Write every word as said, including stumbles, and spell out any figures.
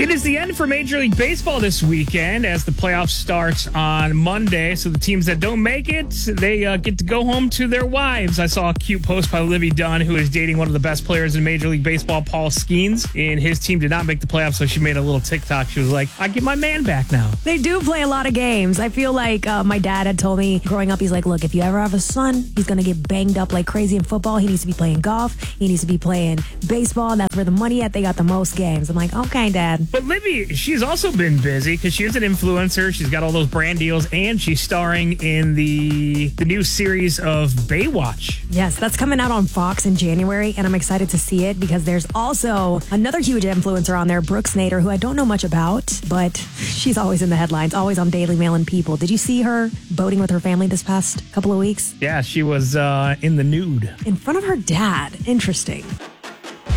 It is the end for Major League Baseball this weekend as the playoffs start on Monday. So the teams that don't make it, they uh, get to go home to their wives. I saw a cute post by Livy Dunn, who is dating one of the best players in Major League Baseball, Paul Skeens, and his team did not make the playoffs, so she made a little TikTok. She was like, I get my man back now. They do play a lot of games. I feel like uh, my dad had told me growing up, he's like, look, if you ever have a son, he's going to get banged up like crazy in football. He needs to be playing golf. He needs to be playing baseball. That's where the money at. They got the most games. I'm like, okay, Dad. But Libby, she's also been busy because she is an influencer. She's got all those brand deals, and she's starring in the the new series of Baywatch. Yes, that's coming out on Fox in January, and I'm excited to see it because there's also another huge influencer on there, Brooke Snader, who I don't know much about, but she's always in the headlines, always on Daily Mail and People. Did you see her boating with her family this past couple of weeks? Yeah, she was uh, in the nude. In front of her dad. Interesting.